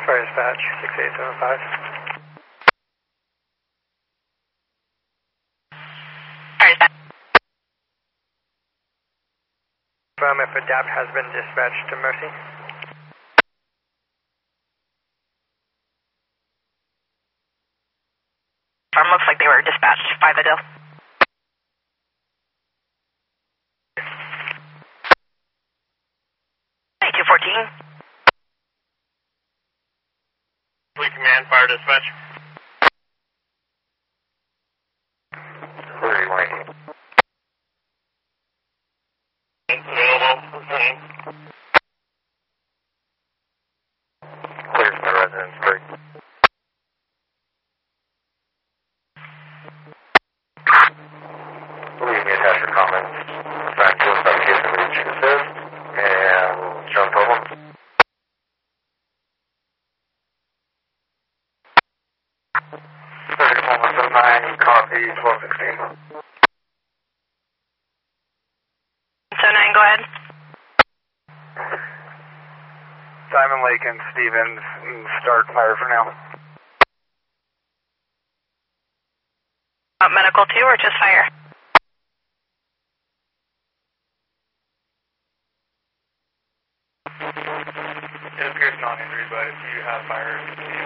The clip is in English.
Fire dispatch, 6875. Fire dispatch. If a DAP has been dispatched to Mercy. Looks like they were dispatched 5 Adele. Hey, 214. Fleet Command, fire dispatch. 31. Available. Clear from the residence 3. Leave me attached your comments. Back to us on case of reach assist and jump problem. 3179, copy 1216. So 9, go ahead. Diamond Lake and Stevens, start fire for now. Medical 2 or just fire? It appears non-injury, but if you have fire,